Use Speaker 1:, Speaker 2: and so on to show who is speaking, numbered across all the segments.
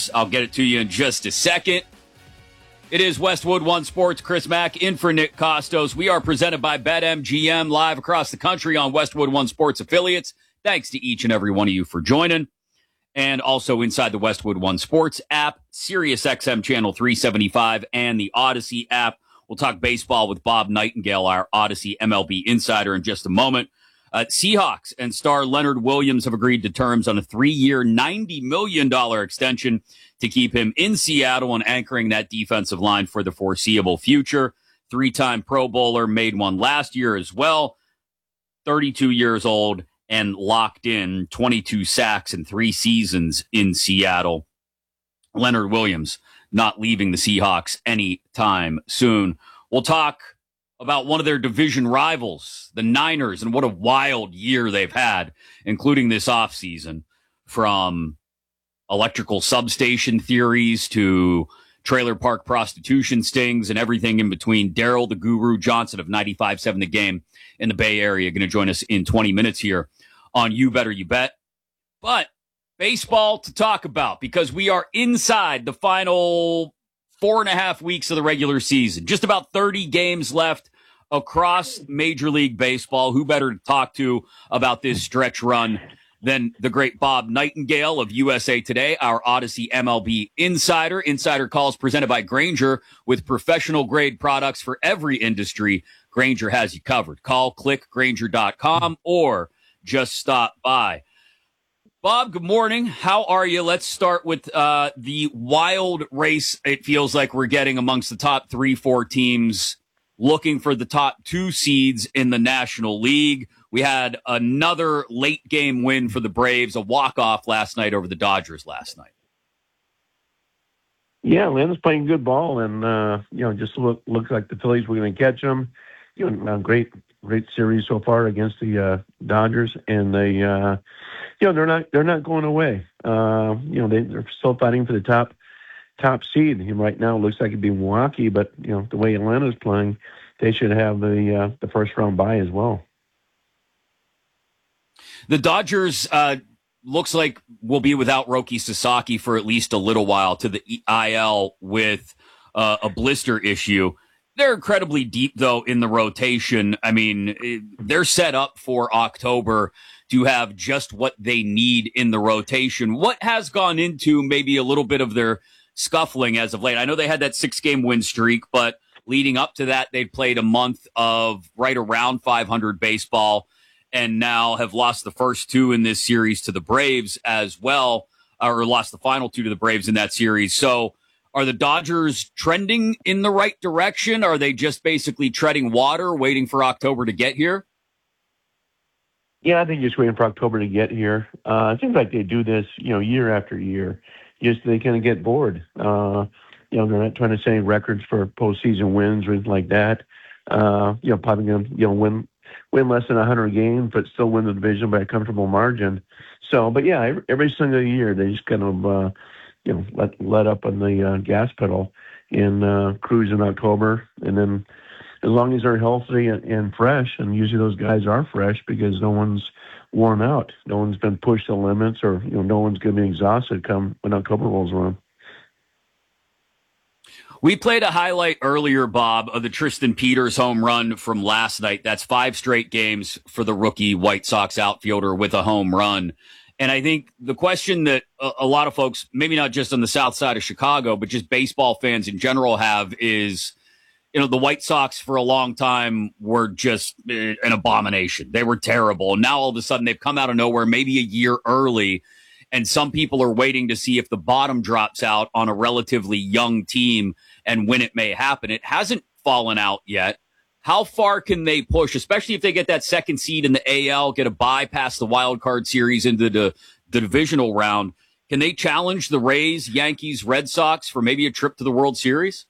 Speaker 1: Cardinals. I'll get it to you in just a second. It is Westwood One Sports. Chris Mack in for Nick Costos. We are presented by BetMGM live across the country on Westwood One Sports affiliates. Thanks to each and every one of you for joining. And also inside the Westwood One Sports app, SiriusXM Channel 375, and the Odyssey app. We'll talk baseball with Bob Nightingale, our Odyssey MLB insider, in just a moment. Seahawks and star Leonard Williams have agreed to terms on a 3-year, $90 million extension to keep him in Seattle and anchoring that defensive line for the foreseeable future. 3-time Pro Bowler, made one last year as well. 32 years old and locked in, 22 sacks in 3 seasons in Seattle. Leonard Williams not leaving the Seahawks anytime soon. We'll talk about one of their division rivals, the Niners, and what a wild year they've had, including this offseason, from electrical substation theories to trailer park prostitution stings and everything in between. Daryl the Guru Johnson of 95.7 The Game in the Bay Area going to join us in 20 minutes here on You Better You Bet. But baseball to talk about, because we are inside the final 4.5 weeks of the regular season. Just about 30 games left across Major League Baseball. Who better to talk to about this stretch run than the great Bob Nightingale of USA Today, our Odyssey MLB insider. Insider calls presented by Grainger. With professional grade products for every industry, Grainger has you covered. Call, click, Grainger.com, or just stop by. Bob, good morning. How are you? Let's start with the wild race it feels like we're getting amongst the top 3-4 teams looking for the top 2 seeds in the National League. We had another late game win for the Braves, a walk-off last night over the Dodgers last night.
Speaker 2: Yeah, Atlanta's playing good ball, and just looks like the Phillies were going to catch them. Great series so far against the Dodgers, and they, they're not going away. They're still fighting for the top seed. Right now, it looks like it'd be Milwaukee, but the way Atlanta's playing, they should have the first round bye as well.
Speaker 1: The Dodgers looks like will be without Roki Sasaki for at least a little while to the IL with a blister issue. They're incredibly deep, though, in the rotation. I mean, they're set up for October to have just what they need in the rotation. What has gone into maybe a little bit of their scuffling as of late? I know they had that 6-game win streak, but leading up to that, they'd played a month of right around 500 baseball, and now have lost the first 2 in this series to the Braves as well, or lost the final 2 to the Braves in that series. So are the Dodgers trending in the right direction? Are they just basically treading water, waiting for October to get here?
Speaker 2: Yeah, I think just waiting for October to get here. It seems like they do this, year after year. Just they kind of get bored. They're not trying to set any records for postseason wins or anything like that. Probably going to, win less than 100 games, but still win the division by a comfortable margin. So, but yeah, every single year they just kind of, let up on the gas pedal and cruise in October. And then as long as they're healthy and fresh, and usually those guys are fresh because no one's worn out. No one's been pushed to limits, or, no one's going to be exhausted come when October rolls around.
Speaker 1: We played a highlight earlier, Bob, of the Tristan Peters home run from last night. That's 5 straight games for the rookie White Sox outfielder with a home run. And I think the question that a lot of folks, maybe not just on the south side of Chicago, but just baseball fans in general have is, the White Sox for a long time were just an abomination. They were terrible. And now all of a sudden they've come out of nowhere, maybe a year early. And some people are waiting to see if the bottom drops out on a relatively young team and when it may happen. It hasn't fallen out yet. How far can they push, especially if they get that second seed in the AL, get a bye past the wild card series into the divisional round? Can they challenge the Rays, Yankees, Red Sox for maybe a trip to the World Series?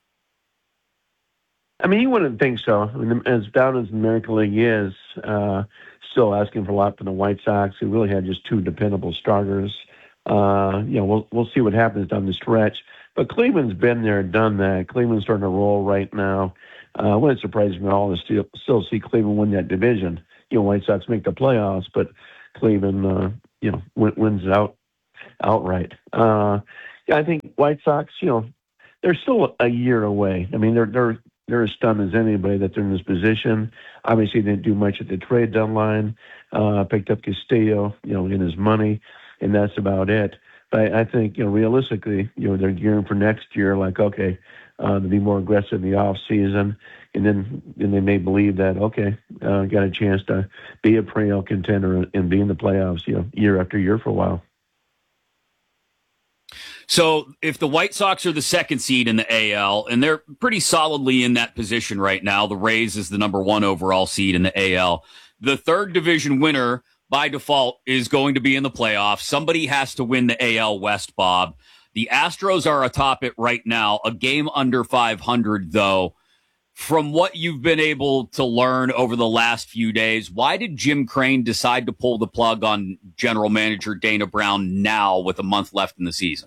Speaker 2: I mean, you wouldn't think so. I mean, as down as the American League is, still asking for a lot from the White Sox, who really had just 2 dependable starters. We'll see what happens down the stretch. But Cleveland's been there, done that. Cleveland's starting to roll right now. Wouldn't surprise me at all to still see Cleveland win that division. White Sox make the playoffs, but Cleveland, wins it outright. Yeah, I think White Sox, they're still a year away. I mean, they're as stunned as anybody that they're in this position. Obviously, they didn't do much at the trade deadline. Picked up Castillo, in his money, and that's about it. But I think, realistically, they're gearing for next year. Like, okay, to be more aggressive in the off season, and then they may believe that okay, got a chance to be a perennial contender and be in the playoffs, year after year for a while.
Speaker 1: So if the White Sox are the second seed in the AL, and they're pretty solidly in that position right now, the Rays is the number one overall seed in the AL. The third division winner by default is going to be in the playoffs. Somebody has to win the AL West, Bob. The Astros are atop it right now, a game under 500 though. From what you've been able to learn over the last few days, why did Jim Crane decide to pull the plug on general manager Dana Brown now with a month left in the season?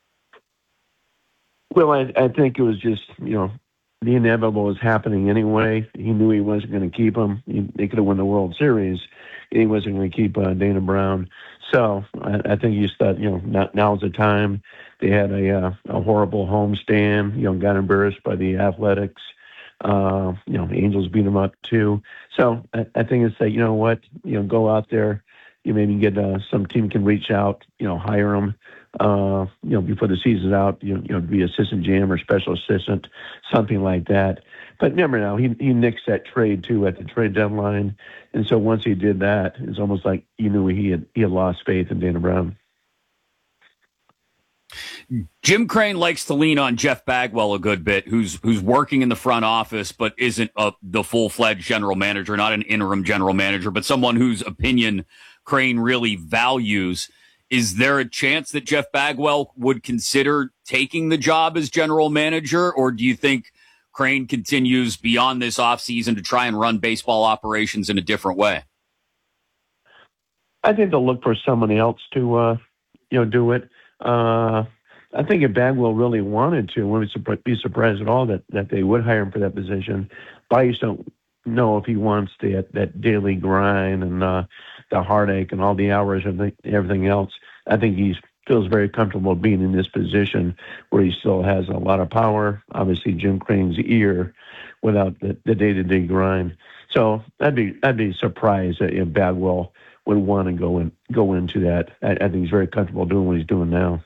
Speaker 2: Well, I think it was just, the inevitable was happening anyway. He knew he wasn't going to keep him. They could have won the World Series. And he wasn't going to keep Dana Brown. So I think he just thought, now's the time. They had a horrible homestand, got embarrassed by the Athletics. The Angels beat them up too. So I think it's that, what, go out there, maybe get some team can reach out, hire them. Before the season's out, be assistant GM or special assistant, something like that. But remember now, he nixed that trade too at the trade deadline, and so once he did that, it's almost like you knew he had lost faith in Dana Brown.
Speaker 1: Jim Crane likes to lean on Jeff Bagwell a good bit, who's working in the front office, but isn't the full-fledged general manager, not an interim general manager, but someone whose opinion Crane really values. Is there a chance that Jeff Bagwell would consider taking the job as general manager, or do you think Crane continues beyond this offseason to try and run baseball operations in a different way?
Speaker 2: I think they'll look for somebody else to, do it. I think if Bagwell really wanted to, I wouldn't be surprised at all that they would hire him for that position. But I just don't know if he wants that daily grind and the heartache and all the hours and everything else. I think he feels very comfortable being in this position where he still has a lot of power, obviously Jim Crane's ear, without the day-to-day grind. So I'd be surprised if Bagwell would want to go into that. I think he's very comfortable doing what he's doing now.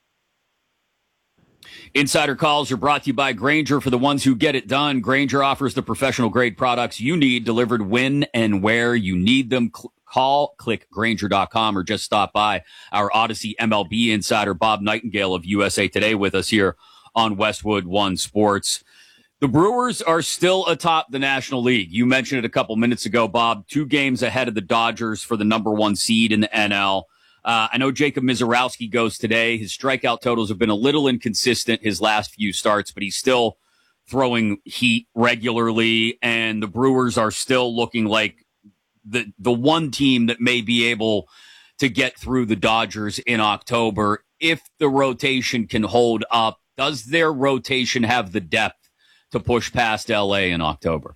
Speaker 1: Insider calls are brought to you by Grainger. For the ones who get it done, Grainger offers the professional grade products you need delivered when and where you need them. Click Grainger.com or just stop by our Odyssey MLB insider Bob Nightingale of USA Today with us here on Westwood One Sports. The Brewers are still atop the National League. You mentioned it a couple minutes ago, Bob, 2 games ahead of the Dodgers for the number 1 seed in the NL. I know Jacob Misiorowski goes today. His strikeout totals have been a little inconsistent his last few starts, but he's still throwing heat regularly, and the Brewers are still looking like the one team that may be able to get through the Dodgers in October. If the rotation can hold up, does their rotation have the depth to push past LA in October?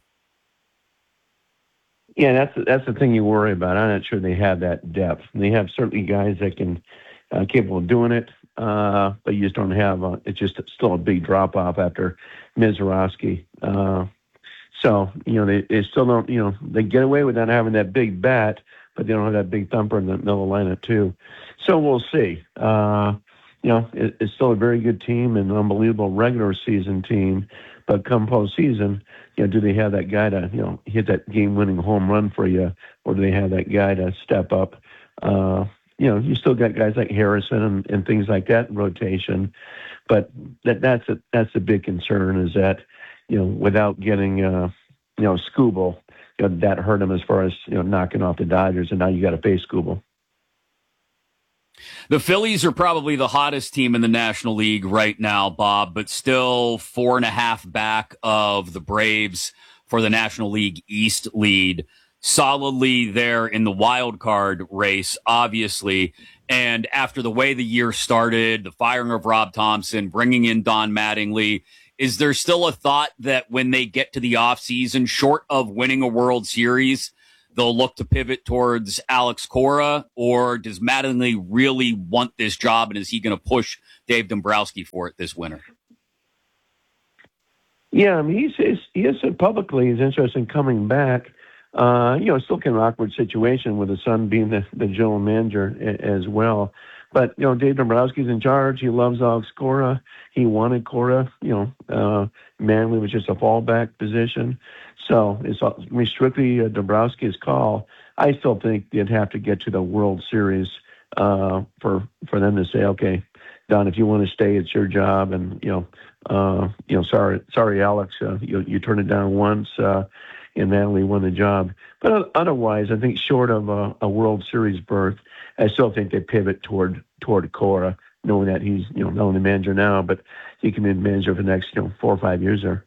Speaker 2: Yeah, that's the thing you worry about. I'm not sure they have that depth. They have certainly guys that can capable of doing it, but you just don't have. It's just still a big drop off after Misiorowski. So they still don't. They get away with not having that big bat, but they don't have that big thumper in the middle of the lineup too. So we'll see. It's still a very good team and an unbelievable regular season team. But come postseason, do they have that guy to, hit that game-winning home run for you, or do they have that guy to step up? You still got guys like Harrison and things like that in rotation, but that's a big concern is that, without getting, Skubal, that hurt him as far as, knocking off the Dodgers, and now you got to face Skubal.
Speaker 1: The Phillies are probably the hottest team in the National League right now, Bob, but still 4.5 back of the Braves for the National League East lead. Solidly there in the wild card race, obviously. And after the way the year started, the firing of Rob Thompson, bringing in Don Mattingly, is there still a thought that when they get to the offseason, short of winning a World Series, they'll look to pivot towards Alex Cora, or does Mattingly really want this job, and is he going to push Dave Dombrowski for it this winter?
Speaker 2: Yeah, I mean, he has said publicly he's interested in coming back. Still kind of an awkward situation with his son being the general manager as well. But, Dave Dombrowski's in charge. He loves Alex Cora. He wanted Cora. Manley was just a fallback position. So it's strictly Dombrowski's call. I still think they'd have to get to the World Series for them to say, okay, Don, if you want to stay, it's your job. And, sorry, Alex, you turned it down once. And Manley won the job. But otherwise, I think short of a World Series berth, I still think they pivot toward Cora, knowing that he's not only the manager now, but he can be the manager for the next 4 or 5 years there.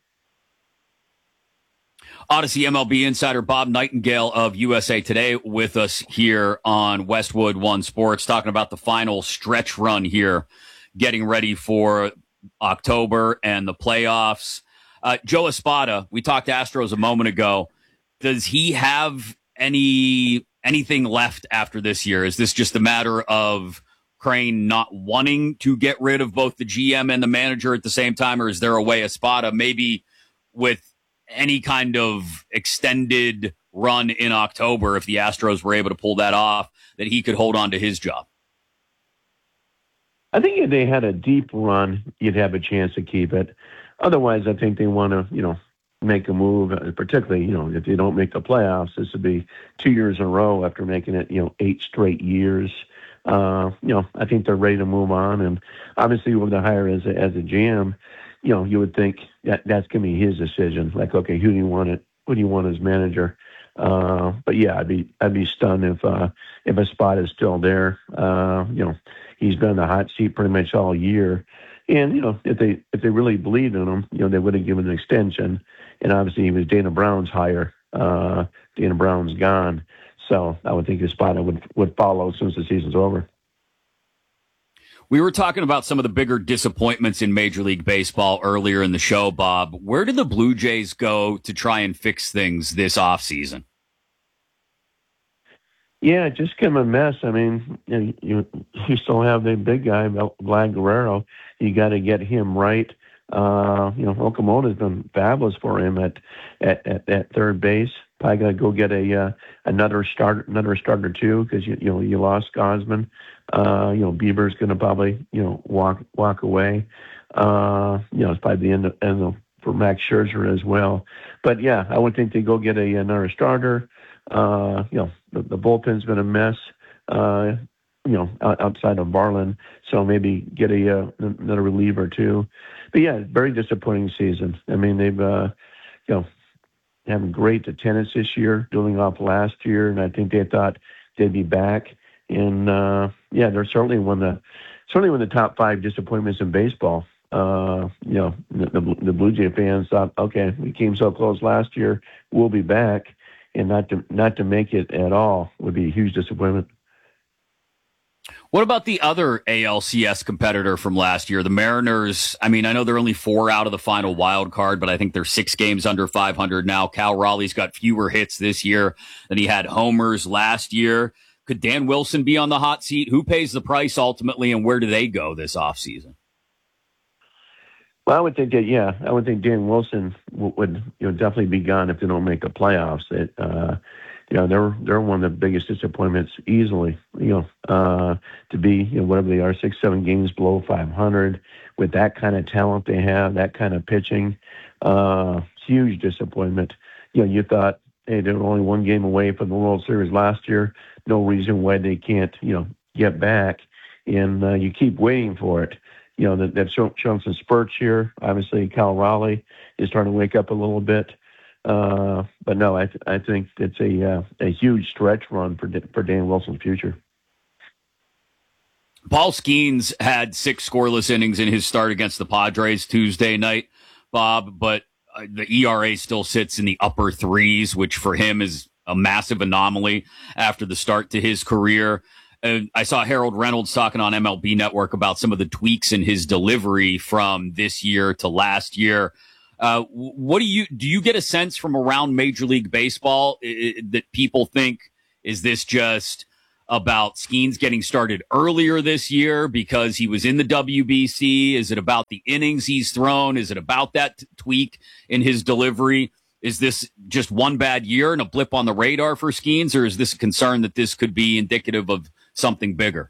Speaker 1: Odyssey MLB insider Bob Nightingale of USA Today with us here on Westwood One Sports, talking about the final stretch run here, getting ready for October and the playoffs. Joe Espada, we talked Astros a moment ago. Does he have anything left after this year? Is this just a matter of Crane not wanting to get rid of both the GM and the manager at the same time, or is there a way Espada, maybe with any kind of extended run in October, if the Astros were able to pull that off, that he could hold on to his job?
Speaker 2: I think if they had a deep run, you'd have a chance to keep it. Otherwise, I think they want to, make a move, particularly, if they don't make the playoffs. This would be 2 years in a row after making it, 8 straight years. I think they're ready to move on. And obviously, with the hire as a GM, you would think that's going to be his decision. Like, okay, who do you want as manager? But yeah, I'd be stunned if a spot is still there. He's been in the hot seat pretty much all year. And, if they really believed in him, they would have given an extension. And obviously, he was Dana Brown's hire. Dana Brown's gone. So I would think his spot would follow as soon as the season's over.
Speaker 1: We were talking about some of the bigger disappointments in Major League Baseball earlier in the show, Bob. Where did the Blue Jays go to try and fix things this offseason?
Speaker 2: Yeah, just kind of a mess. I mean, you still have the big guy, Vlad Guerrero. You got to get him right. Okamoto's been fabulous for him at third base. Probably got to go get another starter too, because you lost Gosman. Bieber's going to probably walk away. It's probably the end for Max Scherzer as well. But yeah, I would think they go get another starter. The bullpen's been a mess, outside of Barlin. So maybe get another reliever too. But yeah, very disappointing season. I mean, they've, having great attendance this year, building off last year. And I think they thought they'd be back. And, they're certainly one of the top 5 disappointments in baseball. The Blue Jay fans thought, okay, we came so close last year, we'll be back. And not to make it at all would be a huge disappointment.
Speaker 1: What about the other ALCS competitor from last year, the Mariners? I mean, I know they're only 4 out of the final wild card, but I think they're 6 games under 500 now. Cal Raleigh's got fewer hits this year than he had homers last year. Could Dan Wilson be on the hot seat? Who pays the price ultimately, and where do they go this offseason?
Speaker 2: Well, I would think Dan Wilson would definitely be gone if they don't make the playoffs. They're one of the biggest disappointments easily. To be whatever they are, 6-7 games below 500 with that kind of talent they have, that kind of pitching, huge disappointment. You thought, hey, they were only 1 game away from the World Series last year. No reason why they can't get back, and you keep waiting for it. They've shown some spurts here. Obviously, Cal Raleigh is starting to wake up a little bit. But no, I think it's a huge stretch run for Dan Wilson's future.
Speaker 1: Paul Skeens had 6 scoreless innings in his start against the Padres Tuesday night, Bob, but the ERA still sits in the upper 3s, which for him is a massive anomaly after the start to his career. I saw Harold Reynolds talking on MLB Network about some of the tweaks in his delivery from this year to last year. What do you get a sense from around Major League Baseball that people think, is this just about Skeens getting started earlier this year because he was in the WBC? Is it about the innings he's thrown? Is it about that tweak in his delivery? Is this just one bad year and a blip on the radar for Skeens, or is this a concern that this could be indicative of something bigger?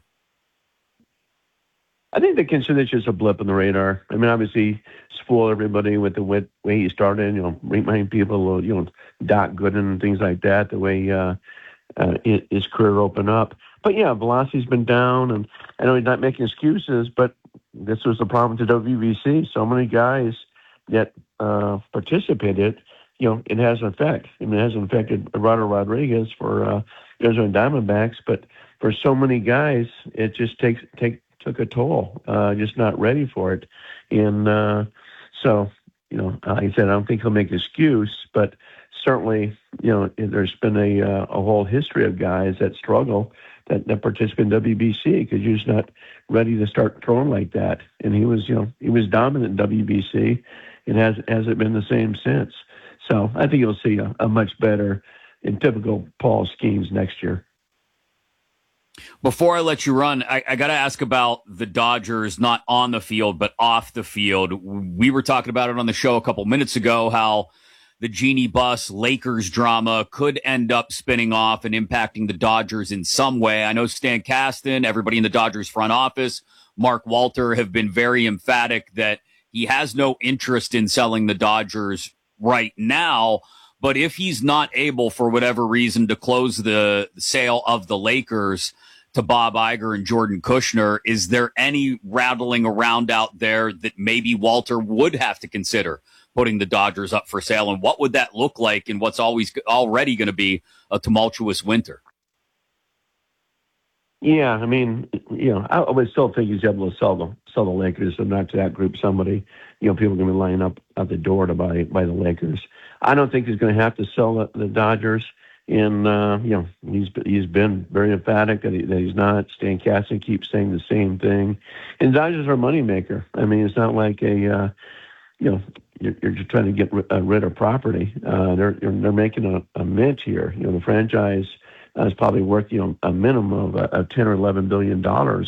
Speaker 2: I think they consider it just a blip on the radar. I mean, obviously, spoil everybody with the way he started, remind people, Doc Gooden and things like that, the way his career opened up. But, yeah, velocity's been down, and I know he's not making excuses, but this was the problem with the WBC. So many guys that participated, it has an effect. I mean, it hasn't affected Eduardo Rodriguez for Arizona Diamondbacks, but for so many guys, it just took a toll, just not ready for it. And so, like I said, I don't think he'll make an excuse, but certainly, there's been a whole history of guys that struggle that participate in WBC because you're just not ready to start throwing like that. And he was dominant in WBC and hasn't been the same since. So I think you'll see a much better and typical Paul Skeens next year.
Speaker 1: Before I let you run, I got to ask about the Dodgers, not on the field, but off the field. We were talking about it on the show a couple minutes ago, how the Jeannie Buss Lakers drama could end up spinning off and impacting the Dodgers in some way. I know Stan Kasten, everybody in the Dodgers front office, Mark Walter have been very emphatic that he has no interest in selling the Dodgers right now. But if he's not able, for whatever reason, to close the sale of the Lakers to Bob Iger and Jordan Kushner, is there any rattling around out there that maybe Walter would have to consider putting the Dodgers up for sale? And what would that look like in what's already going to be a tumultuous winter?
Speaker 2: Yeah, I mean, I would still think he's able to sell the Lakers, and not to that group somebody, people are going to be lining up at the door to buy the Lakers. I don't think he's going to have to sell the Dodgers. And, he's been very emphatic that he's not. Stan Kasten keeps saying the same thing. And Dodgers are a moneymaker. I mean, it's not like you're just trying to get rid of property. They're making a mint here. The franchise is probably worth, a minimum of $10 or $11 billion.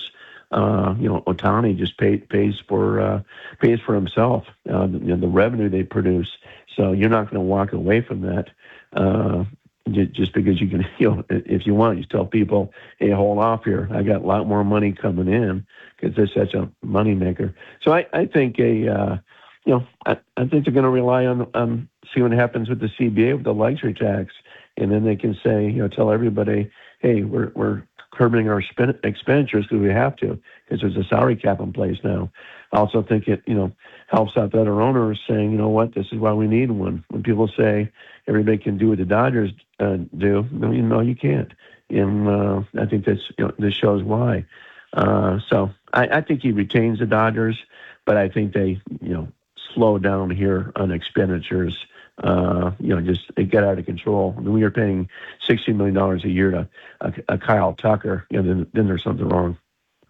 Speaker 2: Ohtani just pays for himself, the revenue they produce. So you're not going to walk away from that just because you can, if you want, you tell people, hey, hold off here. I got a lot more money coming in because they're such a moneymaker. So I think I think they're going to rely on see what happens with the CBA with the luxury tax, and then they can say, tell everybody, hey, we're curbing our expenditures because we have to, because there's a salary cap in place now. I also think it, helps out the other owners saying, this is why we need one. When people say everybody can do what the Dodgers do, no, you can't. And I think that's, this shows why. So I think he retains the Dodgers, but I think they, slow down here on expenditures. Just it get out of control. I mean, we are paying $60 million a year to a Kyle Tucker. Then there's something wrong.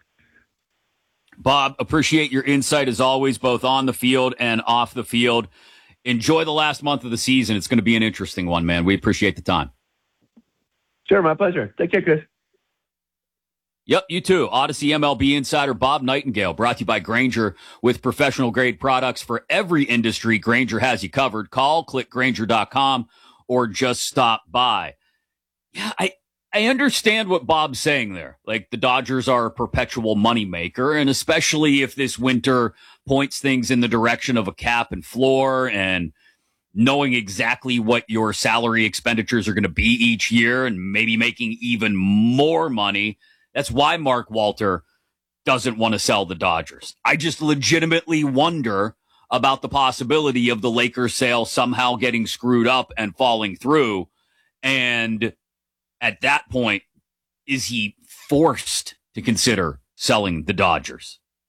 Speaker 1: Bob, appreciate your insight as always, both on the field and off the field. Enjoy the last month of the season. It's going to be an interesting one, man. We appreciate the time.
Speaker 2: Sure, my pleasure. Take care, Chris.
Speaker 1: Yep, you too. Odyssey MLB insider Bob Nightingale, brought to you by Grainger. With professional grade products for every industry, Grainger has you covered. Call, click Grainger.com, or just stop by. Yeah, I understand what Bob's saying there. Like, the Dodgers are a perpetual moneymaker, and especially if this winter points things in the direction of a cap and floor and knowing exactly what your salary expenditures are going to be each year and maybe making even more money. That's why Mark Walter doesn't want to sell the Dodgers. I just legitimately wonder about the possibility of the Lakers sale somehow getting screwed up and falling through. And at that point, is he forced to consider selling the Dodgers?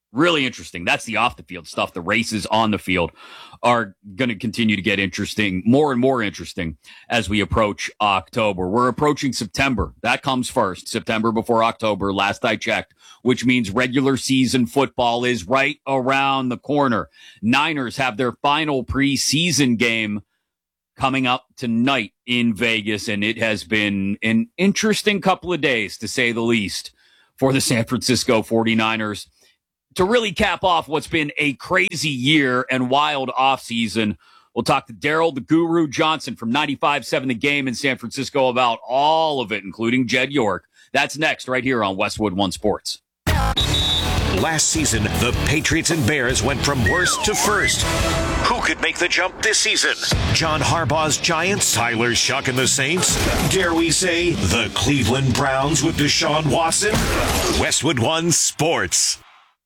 Speaker 1: Really interesting. That's the off the field stuff. The races on the field are going to continue to get interesting, more and more interesting as we approach October. We're approaching September. That comes first. September before October, last I checked, which means regular season football is right around the corner. Niners have their final preseason game coming up tonight in Vegas, and it has been an interesting couple of days, to say the least, for the San Francisco 49ers. To really cap off what's been a crazy year and wild offseason, we'll talk to Daryl the Guru Johnson from 95.7 The Game in San Francisco about all of it, including Jed York. That's next right here on Westwood One Sports.
Speaker 3: Last season, the Patriots and Bears went from worst to first. Who could make the jump this season? John Harbaugh's Giants, Tyler Shuck and the Saints? Dare we say the Cleveland Browns with Deshaun Watson? Westwood One Sports.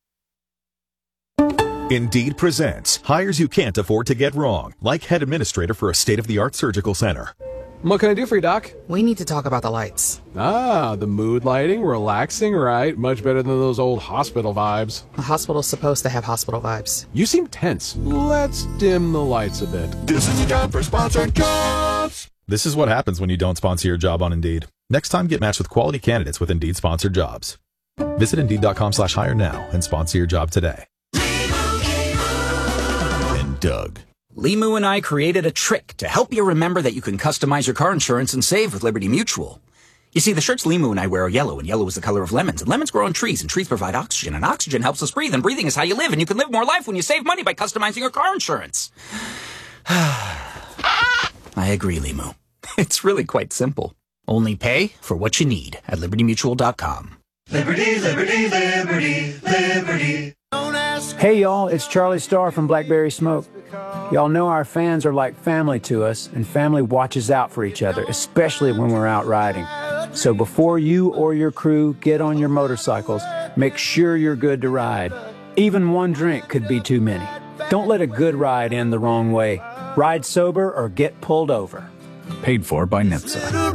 Speaker 4: Indeed presents hires you can't afford to get wrong, like head administrator for a state-of-the-art surgical center.
Speaker 5: What can I do for you, Doc?
Speaker 6: We need to talk about the lights.
Speaker 5: Ah, the mood lighting, relaxing, right? Much better than those old hospital vibes.
Speaker 6: A hospital's supposed to have hospital vibes.
Speaker 5: You seem tense. Let's dim the lights a bit.
Speaker 7: This is the time for sponsored jobs.
Speaker 4: This is what happens when you don't sponsor your job on Indeed. Next time, get matched with quality candidates with Indeed sponsored jobs. Visit Indeed.com/hire now and sponsor your job today. And Doug.
Speaker 8: Limu and I created a trick to help you remember that you can customize your car insurance and save with Liberty Mutual. You see, the shirts Limu and I wear are yellow, and yellow is the color of lemons, and lemons grow on trees, and trees provide oxygen, and oxygen helps us breathe, and breathing is how you live, and you can live more life when you save money by customizing your car insurance. I agree, Limu. It's really quite simple. Only pay for what you need at LibertyMutual.com.
Speaker 7: Liberty, liberty, liberty, liberty.
Speaker 9: Hey y'all, it's Charlie Starr from Blackberry Smoke. Y'all know our fans are like family to us, and family watches out for each other, especially when we're out riding. So before you or your crew get on your motorcycles, make sure you're good to ride. Even one drink could be too many. Don't let a good ride end the wrong way. Ride sober or get pulled over.
Speaker 10: Paid for by NHTSA.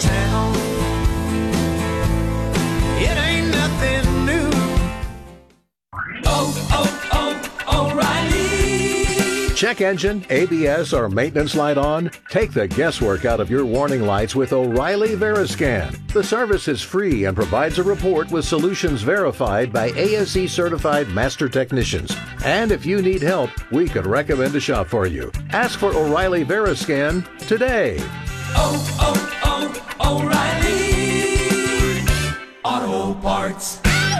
Speaker 11: O'Reilly. Check engine, ABS, or maintenance light on? Take the guesswork out of your warning lights with O'Reilly Veriscan. The service is free and provides a report with solutions verified by ASE certified master technicians. And if you need help, we could recommend a shop for you. Ask for O'Reilly Veriscan today.
Speaker 7: O'Reilly Auto Parts.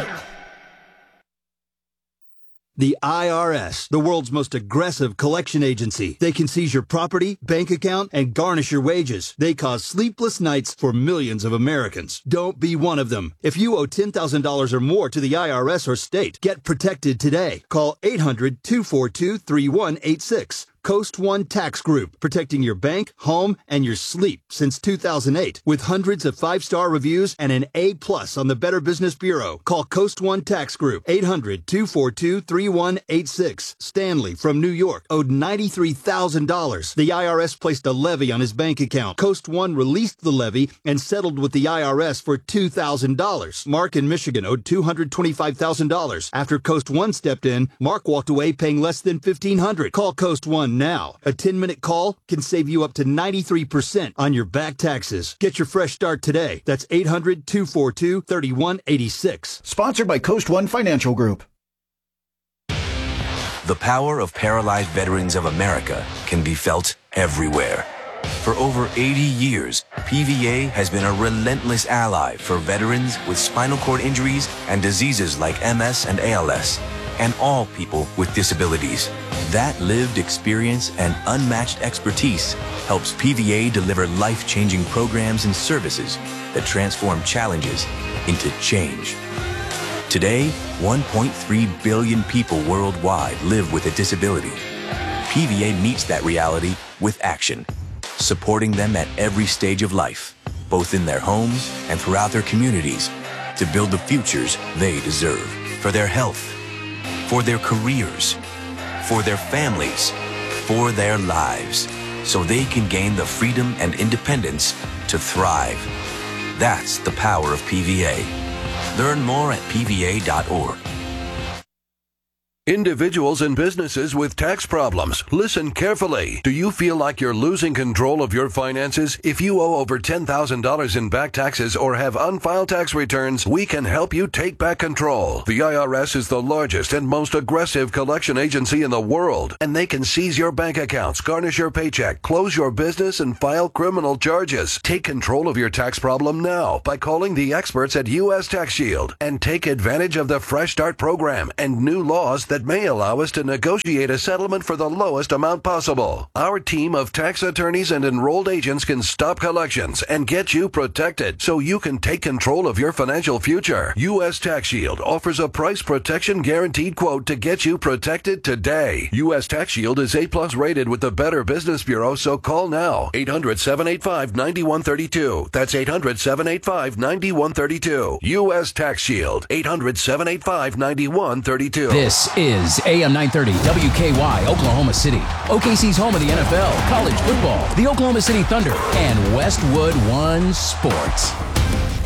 Speaker 12: The IRS, the world's most aggressive collection agency. They can seize your property, bank account, and garnish your wages. They cause sleepless nights for millions of Americans. Don't be one of them. If you owe $10,000 or more to the IRS or state, get protected today. Call 800-242-3186. Coast One Tax Group, protecting your bank, home, and your sleep since 2008. With hundreds of 5-star reviews and an A+ on the Better Business Bureau. Call Coast One Tax Group, 800-242-3186. Stanley from New York owed $93,000. The IRS placed a levy on his bank account. Coast One released the levy and settled with the IRS for $2,000. Mark in Michigan owed $225,000. After Coast One stepped in, Mark walked away paying less than $1,500. Call Coast One now. A 10-minute call can save you up to 93% on your back taxes. Get your fresh start today. That's 800-242-3186.
Speaker 13: Sponsored by Coast One Financial Group.
Speaker 14: The power of Paralyzed Veterans of America can be felt everywhere. For over 80 years, PVA has been a relentless ally for veterans with spinal cord injuries and diseases like MS and ALS, and all people with disabilities. That lived experience and unmatched expertise helps PVA deliver life-changing programs and services that transform challenges into change. Today, 1.3 billion people worldwide live with a disability. PVA meets that reality with action, supporting them at every stage of life, both in their homes and throughout their communities, to build the futures they deserve for their health, for their careers, for their families, for their lives, so they can gain the freedom and independence to thrive. That's the power of PVA. Learn more at PVA.org.
Speaker 15: Individuals and businesses with tax problems, listen carefully. Do you feel like you're losing control of your finances? If you owe over $10,000 in back taxes or have unfiled tax returns, we can help you take back control. The IRS is the largest and most aggressive collection agency in the world, and they can seize your bank accounts, garnish your paycheck, close your business, and file criminal charges. Take control of your tax problem now by calling the experts at U.S. Tax Shield and take advantage of the Fresh Start program and new laws that may allow us to negotiate a settlement for the lowest amount possible. Our team of tax attorneys and enrolled agents can stop collections and get you protected so you can take control of your financial future. U.S. Tax Shield offers a price protection guaranteed quote to get you protected today. U.S. Tax Shield is A+ rated with the Better Business Bureau, so call now. 800-785-9132. That's 800-785-9132. U.S. Tax Shield. 800-785-9132.
Speaker 16: This is AM 930 WKY, Oklahoma City. OKC's home of the NFL, college football, the Oklahoma City Thunder, and Westwood One Sports.